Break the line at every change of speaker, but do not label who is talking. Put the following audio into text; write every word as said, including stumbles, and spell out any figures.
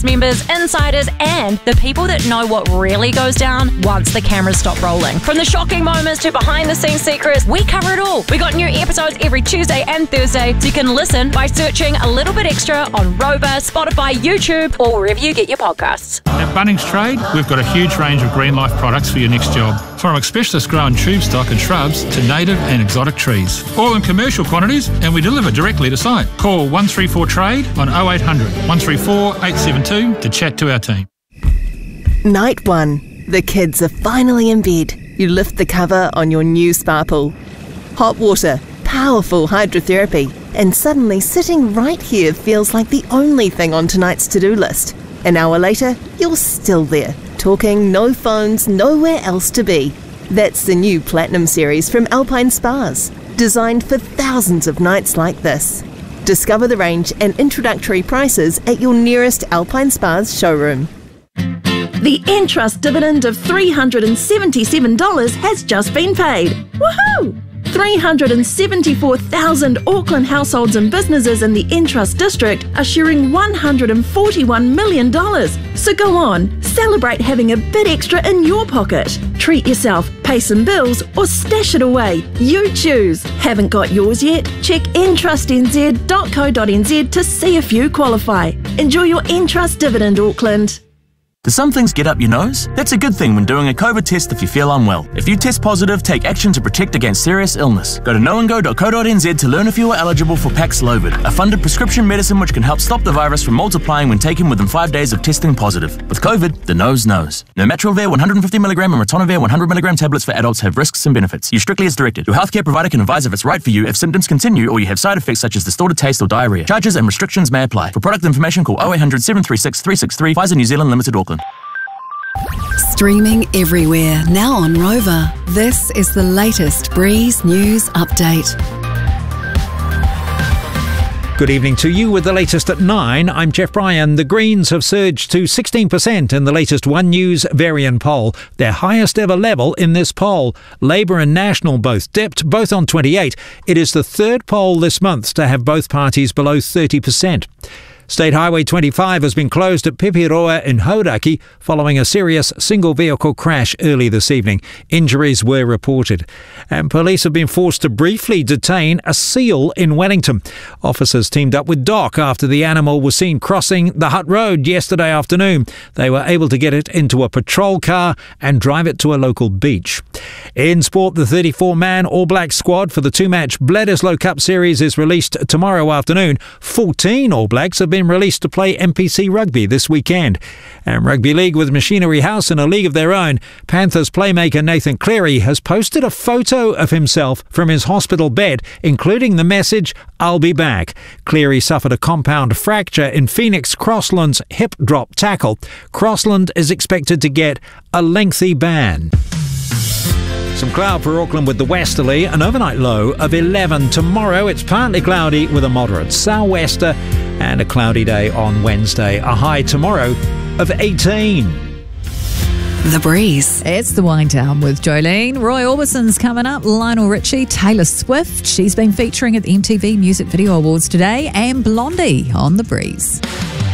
members, insiders, and the people that know what really goes down once the cameras stop rolling. From the shocking moments to behind-the-scenes secrets, we cover it all. We got new episodes every Tuesday and Thursday, so you can listen by searching A Little Bit Extra on Rover, Spotify, YouTube, or wherever you get your podcasts.
At Bunnings Trade, we've got a huge range of green life products for your next job. From specialist grown tube stock and shrubs to native and exotic trees. All in commercial quantities, and we deliver directly to site. Call one three four trade on oh eight hundred, one three four, eight seven two to chat to our team.
Night one. The kids are finally in bed. You lift the cover on your new spa pool. Hot water, powerful hydrotherapy, and suddenly sitting right here feels like the only thing on tonight's to-do list. An hour later, you're still there, talking, no phones, nowhere else to be. That's the new Platinum series from Alpine Spas, designed for thousands of nights like this. Discover the range and introductory prices at your nearest Alpine Spas showroom.
The Entrust dividend of three hundred seventy-seven dollars has just been paid. Woohoo! three hundred seventy-four thousand Auckland households and businesses in the Entrust district are sharing one hundred forty-one million dollars. So go on, celebrate having a bit extra in your pocket. Treat yourself, pay some bills, or stash it away. You choose. Haven't got yours yet? Check entrust n z dot co dot n z to see if you qualify. Enjoy your Entrust dividend, Auckland.
Do some things get up your nose? That's a good thing when doing a COVID test if you feel unwell. If you test positive, take action to protect against serious illness. Go to knowandgo dot co dot n z to learn if you are eligible for Paxlovid, a funded prescription medicine which can help stop the virus from multiplying when taken within five days of testing positive. With COVID, the nose knows. Nirmatrelvir one hundred fifty milligram and ritonavir one hundred milligram tablets for adults have risks and benefits. Use strictly as directed. Your healthcare provider can advise if it's right for you if symptoms continue or you have side effects such as distorted taste or diarrhea. Charges and restrictions may apply. For product information, call oh eight hundred, seven three six, three six three. Pfizer New Zealand Limited, Auckland.
Streaming everywhere, now on Rover. This is the latest Breeze News Update.
Good evening to you with the latest at nine. I'm Jeff Bryan. The Greens have surged to sixteen percent in the latest One News Varian poll, their highest ever level in this poll. Labour and National both dipped, both on twenty-eight. It is the third poll this month to have both parties below thirty percent. State Highway twenty-five has been closed at Pipiroa in Hauraki following a serious single-vehicle crash early this evening. Injuries were reported. And police have been forced to briefly detain a seal in Wellington. Officers teamed up with D O C after the animal was seen crossing the Hutt Road yesterday afternoon. They were able to get it into a patrol car and drive it to a local beach. In sport, the thirty-four man All Blacks squad for the two-match Bledisloe Cup Series is released tomorrow afternoon. fourteen All Blacks have been released to play N P C Rugby this weekend. And Rugby League with Machinery House in a league of their own, Panthers playmaker Nathan Cleary has posted a photo of himself from his hospital bed, including the message, "I'll be back." Cleary suffered a compound fracture in Phoenix Crossland's hip drop tackle. Crossland is expected to get a lengthy ban. Some cloud for Auckland with the westerly, an overnight low of eleven. Tomorrow it's partly cloudy with a moderate sou'wester and a cloudy day on Wednesday. A high tomorrow of eighteen.
The Breeze.
It's the Wind Down with Jolene. Roy Orbison's coming up. Lionel Richie, Taylor Swift. She's been featuring at the M T V Music Video Awards today. And Blondie on The Breeze.